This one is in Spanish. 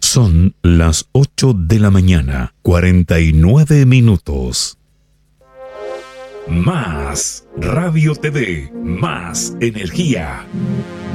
Son las 8 de la mañana, 49 minutos. Más Radio TV, más energía.